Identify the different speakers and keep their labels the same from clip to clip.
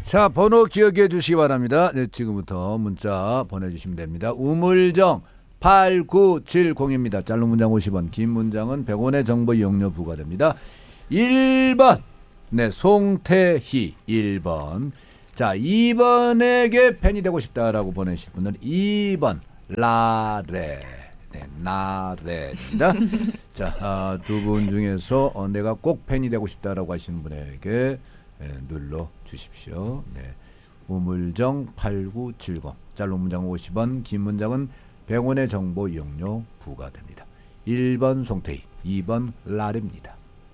Speaker 1: 자, 번호 기억해 주시기 바랍니다. 네, 지금부터 문자 보내주시면 됩니다. 우물정 8970입니다. 짧은 문장 50원, 긴 문장은 100원의 정보 이용료 부과됩니다. 1번 네, 송태희 1번. 자, 2번에게 팬이 되고 싶다라고 보내실 분은 2번 라레. 네, 나레입니다. 자, 두 분 중에서 내가 꼭 팬이 되고 싶다라고 하시는 분에게 눌러 주십시오. 네. 우물정 8970. 짧은 문장 50원, 긴 문장은 100원의 정보 이용료 부과됩니다. 1번 송태희, 2번 라레입니다.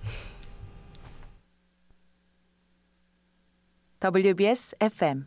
Speaker 2: WBS FM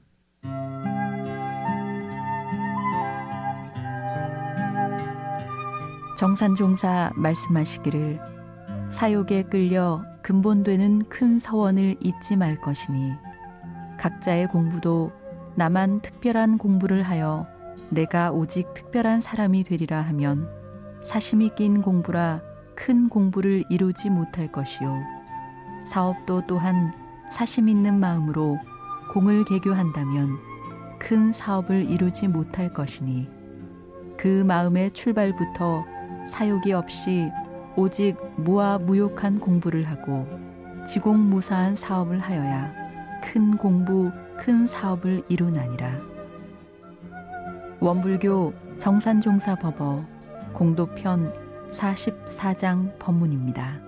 Speaker 3: 정산종사 말씀하시기를 사욕에 끌려 근본되는 큰 서원을 잊지 말 것이니 각자의 공부도 나만 특별한 공부를 하여 내가 오직 특별한 사람이 되리라 하면 사심이 낀 공부라 큰 공부를 이루지 못할 것이요 사업도 또한 사심 있는 마음으로 공을 개교한다면 큰 사업을 이루지 못할 것이니 그 마음의 출발부터 사욕이 없이 오직 무아무욕한 공부를 하고 지공무사한 사업을 하여야 큰 공부, 큰 사업을 이루나니라. 원불교 정산종사법어 공도편 44장 법문입니다.